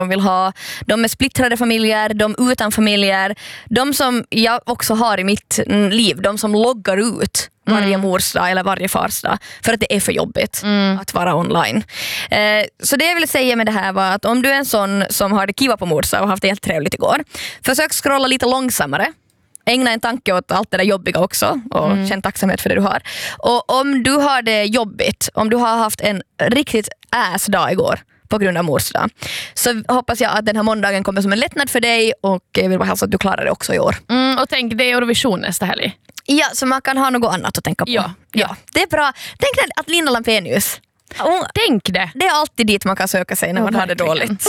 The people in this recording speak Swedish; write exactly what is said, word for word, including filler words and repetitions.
De vill ha de med splittrade familjer, de utan familjer, de som jag också har i mitt liv, de som loggar ut varje mm. morsdag eller varje farsdag för att det är för jobbigt mm. att vara online. Eh, så det jag vill säga med det här var att om du är en sån som har det kiva på morsdag och haft det helt trevligt igår, försök scrolla lite långsammare. Ägna en tanke åt allt det där jobbiga också och mm. känn tacksamhet för det du har. Och om du har det jobbigt, om du har haft en riktigt ass dag igår på grund av morsdag, så hoppas jag att den här måndagen kommer som en lättnad för dig, och jag vill bara hälsa att du klarar det också i år. Mm, och tänk, det är Eurovision nästa helg. Ja, så man kan ha något annat att tänka på. Ja, ja. Det är bra. Tänk att Linda Lampenius, Tänk det. Det är alltid dit man kan söka sig när man ja, har det dåligt.